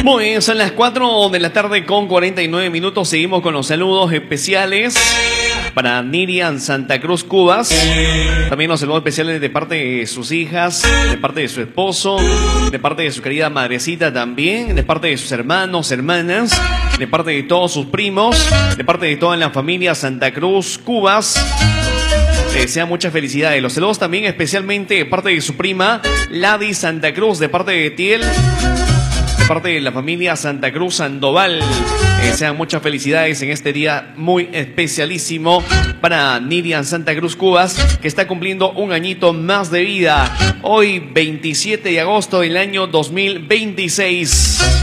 Muy bien, son las 4 de la tarde con 49 minutos. Seguimos con los saludos especiales para Nirian Santa Cruz Cubas. También los saludos especiales de parte de sus hijas, de parte de su esposo, de parte de su querida madrecita también, de parte de sus hermanos, hermanas, de parte de todos sus primos, de parte de toda la familia Santa Cruz Cubas. Le desean muchas felicidades. Los saludos también especialmente de parte de su prima Ladi Santa Cruz, de parte de Tiel, de parte de la familia Santa Cruz Sandoval. Desean muchas felicidades en este día muy especialísimo para Nirian Santa Cruz Cubas, que está cumpliendo un añito más de vida. Hoy, 27 de agosto del año 2026.